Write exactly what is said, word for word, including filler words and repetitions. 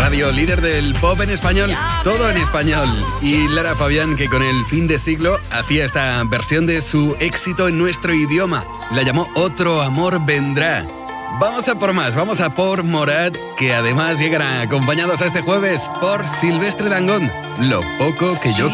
Radio, líder del pop en español, todo en español. Y Lara Fabián, que con el fin de siglo hacía esta versión de su éxito en nuestro idioma. La llamó Otro amor vendrá. Vamos a por más, vamos a por Morat, que además llegarán acompañados a este jueves por Silvestre Dangond. Lo poco que yo